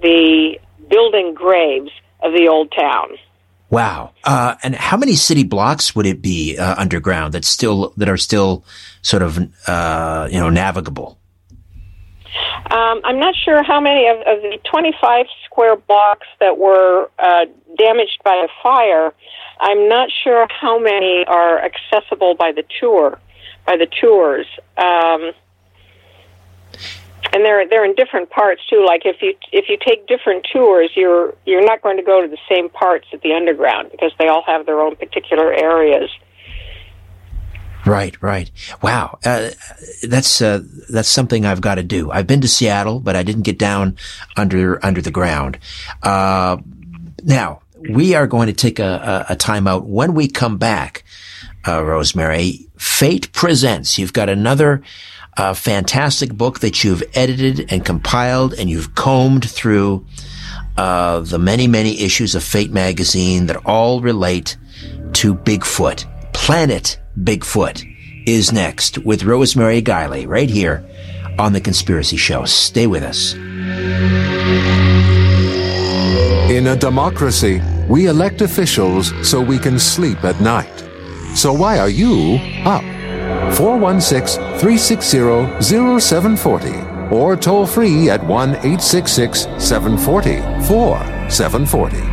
the building graves of the old town. Wow. And how many city blocks would it be underground that are still sort of navigable? I'm not sure how many of the 25 square blocks that were damaged by the fire. I'm not sure how many are accessible by the tours. And they're in different parts too. Like if you take different tours, you're not going to go to the same parts at the underground because they all have their own particular areas. Right. Wow. That's something I've got to do. I've been to Seattle, but I didn't get down under the ground. Now we are going to take a time out. When we come back, Rosemary, Fate Presents. You've got another fantastic book that you've edited and compiled, and you've combed through the many, many issues of Fate magazine that all relate to Bigfoot. Planet Bigfoot is next with Rosemary Guiley right here on The Conspiracy Show. Stay with us. In a democracy, we elect officials so we can sleep at night. So why are you up? 416-360-0740 or toll free at 1-866-740-4740.